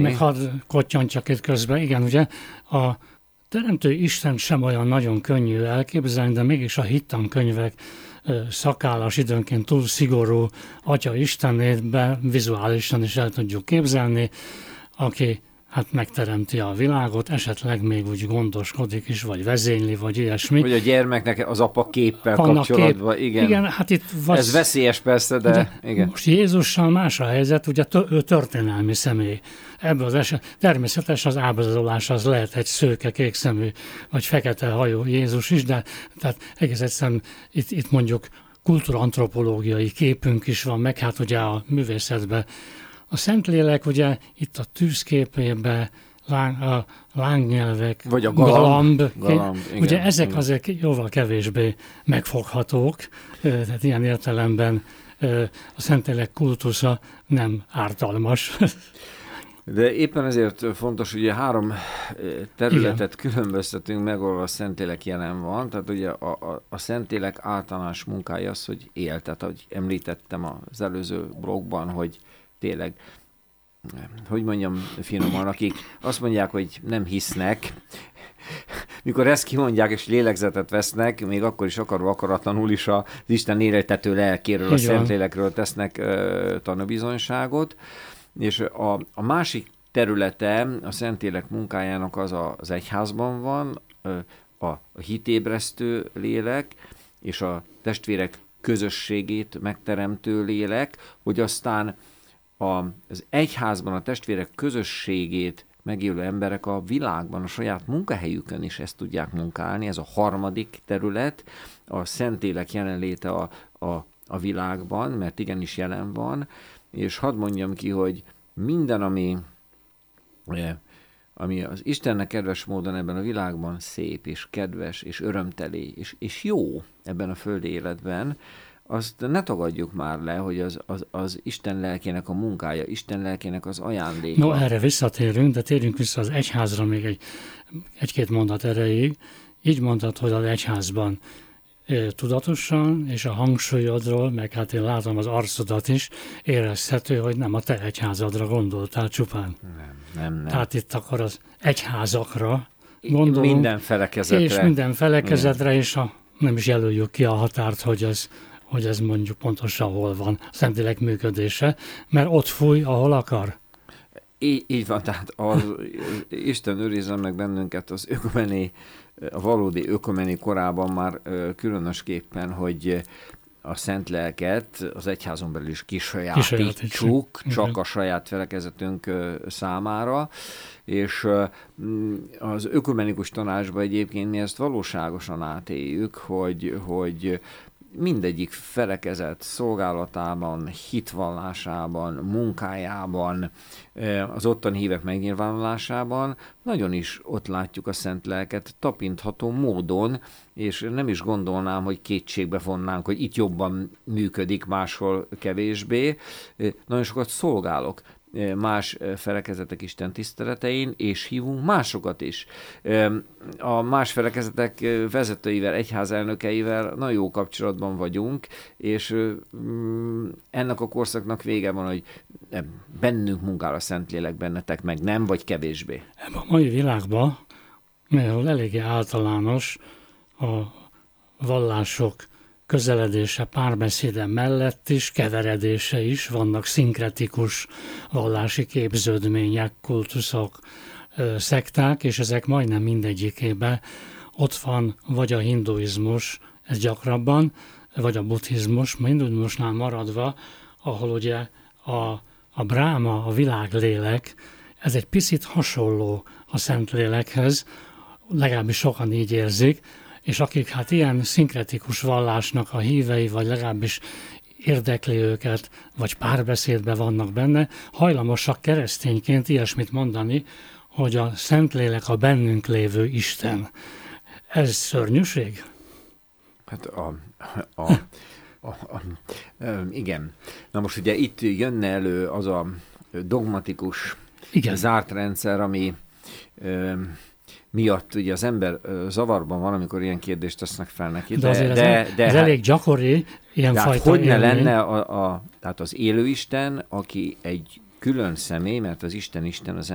meg hadd kottyancsak itt közben. Igen, ugye a Teremtő Isten sem olyan nagyon könnyű elképzelni, de mégis a hittankönyvek szakállas, időnként túl szigorú Atya Istenét be vizuálisan is el tudjuk képzelni, aki hát megteremti a világot, esetleg még úgy gondoskodik is, vagy vezényli, vagy ilyesmi. Hogy a gyermeknek az apa képpel kapcsolatban, igen. Hát itt ez veszélyes persze, de igen. Most Jézussal más a helyzet, ugye ő történelmi személy. Ebből az eset, természetes az ábrázolás az lehet egy szőke, kékszemű, vagy fekete hajú Jézus is, de tehát egész egyszerűen itt mondjuk kultúrantropológiai képünk is van, meg hát ugye a művészetben. A Szentlélek ugye itt a tűzképében, a lángnyelvek, vagy a galamb igen, ugye ezek azért jóval kevésbé megfoghatók, tehát ilyen értelemben a Szentlélek kultusza nem ártalmas. De éppen ezért fontos, hogy 3 területet különböztetünk meg, ahol a Szentlélek jelen van. Tehát ugye a Szentlélek általános munkája az, hogy él. Tehát ahogy említettem az előző blogban, hogy tényleg, hogy mondjam finoman, akik azt mondják, hogy nem hisznek, mikor ezt kimondják és lélegzetet vesznek, még akkor is akaratlanul is az Isten éltető lelkéről, a Szentlélekről tesznek tanúbizonyságot. És a másik területe a Szentlélek munkájának az egyházban van, a hitébresztő lélek, és a testvérek közösségét megteremtő lélek, hogy aztán az egyházban a testvérek közösségét megélő emberek a világban, a saját munkahelyükön is ezt tudják munkálni. Ez a harmadik terület, a Szentlélek jelenléte a világban, mert igenis jelen van, és hadd mondjam ki, hogy minden, ami az Istennek kedves módon ebben a világban szép, és kedves, és örömteli, és jó ebben a földi életben, azt ne tagadjuk már le, hogy az Isten lelkének a munkája, Isten lelkének az ajándéka. No, erre visszatérünk, de térjünk vissza az egyházra még egy-két mondat erejéig. Így mondtad, hogy az egyházban tudatosan, és a hangsúlyodról, meg hát én látom az arcodat is, érezhető, hogy nem a te egyházadra gondoltál csupán. Nem. Tehát itt akkor az egyházakra gondolunk. Minden felekezetre. És minden felekezetre, és nem is jelöljük ki a határt, hogy ez mondjuk pontosan hol van a Szentlélek működése, mert ott fúj, ahol akar. Így van, tehát Isten őrizzen meg bennünket a valódi ökumeni korában már különösképpen, hogy a Szent Lelket az egyházon belül is kisajátítsuk, csak a saját felekezetünk számára, és az ökumenikus tanácsban egyébként mi ezt valóságosan átéljük, hogy mindegyik felekezet szolgálatában, hitvallásában, munkájában, az ottani hívek megnyilvánulásában nagyon is ott látjuk a Szent Lelket tapintható módon, és nem is gondolnám, hogy kétségbe vonnánk, hogy itt jobban működik, máshol kevésbé. Nagyon sokat szolgálok más felekezetek Isten tiszteletein, és hívunk másokat is. A más felekezetek vezetőivel, egyházelnökeivel nagyon jó kapcsolatban vagyunk, és ennek a korszaknak vége van, hogy bennünk munkál a Szentlélek, bennetek meg nem, vagy kevésbé. Ebben a mai világban, mert eléggé általános a vallások közeledése, párbeszéde mellett is, keveredése is, vannak szinkretikus vallási képződmények, kultuszok, szekták, és ezek majdnem mindegyikében ott van vagy a hinduizmus, ez gyakrabban, vagy a buddhizmus, hinduizmusnál maradva, ahol ugye a bráma, a világlélek, ez egy picit hasonló a Szentlélekhez, legalábbis sokan így érzik, és akik hát ilyen szinkretikus vallásnak a hívei, vagy legalábbis érdekli őket, vagy párbeszédben vannak benne, hajlamosak keresztényként ilyesmit mondani, hogy a Szentlélek a bennünk lévő Isten. Ez szörnyűség? Hát igen. Na most ugye itt jönne elő az a dogmatikus, zárt rendszer, ami miatt ugye az ember zavarban van, amikor ilyen kérdést tesznek fel neki. De ez elég gyakori, ilyenfajta hogy ne lenne tehát az élő Isten, aki egy külön személy, mert az Isten, az